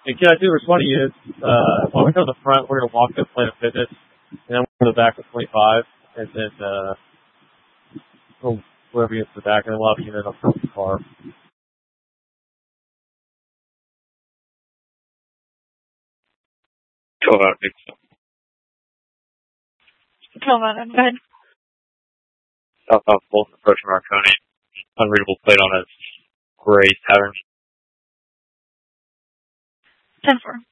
And can I do what's funny is, when we go to the front, we're going to walk to Planet Fitness, and then we'll go to the back to 25, and then, go wherever gets to the back, and then we'll have to get in the car. Go out, big stuff. Come on, go ahead. South Bolton approaching Marconi. Unreadable plate on a gray Tavern. 10-4.